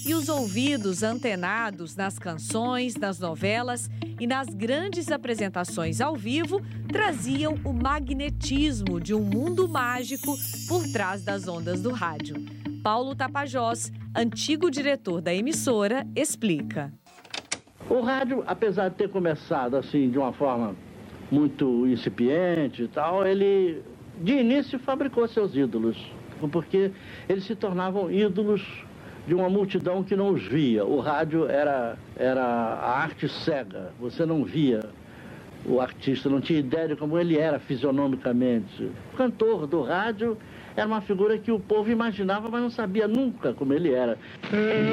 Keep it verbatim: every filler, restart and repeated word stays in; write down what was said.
E os ouvidos antenados nas canções, nas novelas e nas grandes apresentações ao vivo traziam o magnetismo de um mundo mágico por trás das ondas do rádio. Paulo Tapajós, antigo diretor da emissora, explica. O rádio, apesar de ter começado assim de uma forma muito incipiente e tal, ele de início fabricou seus ídolos, porque eles se tornavam ídolos de uma multidão que não os via. O rádio era, era a arte cega, você não via o artista, não tinha ideia de como ele era fisionomicamente. O cantor do rádio era uma figura que o povo imaginava, mas não sabia nunca como ele era.